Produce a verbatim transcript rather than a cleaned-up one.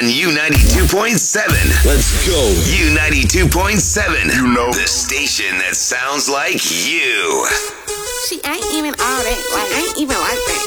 on U ninety-two point seven. Let's go. U ninety-two point seven. You know. The station that sounds like you. She ain't even all that. Like, ain't even like that.